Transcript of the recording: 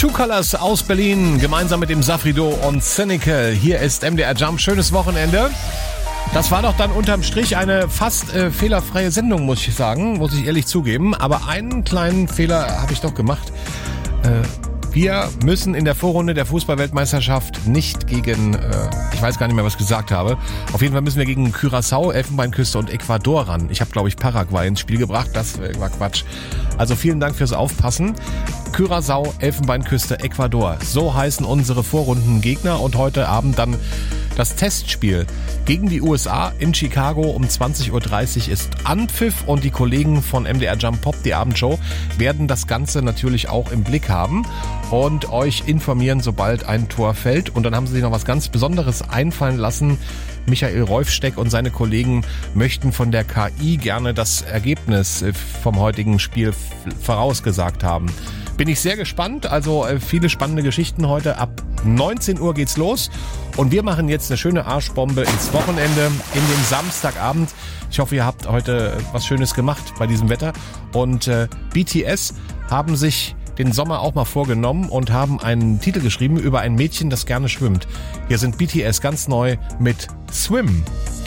Two Colors aus Berlin, gemeinsam mit dem Safrido und Cynical. Hier ist MDR Jump. Schönes Wochenende. Das war doch dann unterm Strich eine fast fehlerfreie Sendung, muss ich sagen, muss ich ehrlich zugeben. Aber einen kleinen Fehler habe ich doch gemacht. Wir müssen in der Vorrunde der Fußball-Weltmeisterschaft nicht gegen, ich weiß gar nicht mehr, was ich gesagt habe. Auf jeden Fall müssen wir gegen Curaçao, Elfenbeinküste und Ecuador ran. Ich habe, glaube ich, Paraguay ins Spiel gebracht. Das war Quatsch. Also vielen Dank fürs Aufpassen. Curaçao, Elfenbeinküste, Ecuador. So heißen unsere Vorrundengegner. Und heute Abend dann das Testspiel gegen die USA in Chicago um 20.30 Uhr ist Anpfiff und die Kollegen von MDR Jump Pop, die Abendshow, werden das Ganze natürlich auch im Blick haben und euch informieren, sobald ein Tor fällt. Und dann haben sie sich noch was ganz Besonderes einfallen lassen. Michael Reufsteck und seine Kollegen möchten von der KI gerne das Ergebnis vom heutigen Spiel vorausgesagt haben. Bin ich sehr gespannt, also viele spannende Geschichten heute. Ab 19 Uhr geht's los und wir machen jetzt eine schöne Arschbombe ins Wochenende, in den Samstagabend. Ich hoffe, ihr habt heute was Schönes gemacht bei diesem Wetter. Und BTS haben sich den Sommer auch mal vorgenommen und haben einen Titel geschrieben über ein Mädchen, das gerne schwimmt. Hier sind BTS ganz neu mit Swim.